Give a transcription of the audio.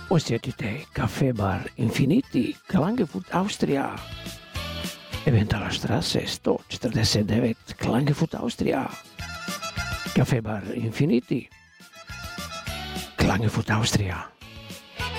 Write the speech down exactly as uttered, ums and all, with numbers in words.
Posjetite Cafe Bar Infiniti, Klagenfurt, Austrija. Eventala Strasse sto četrdeset devet, Klagenfurt, Austrija. Cafe Bar Infiniti, Klagenfurt, Austrija.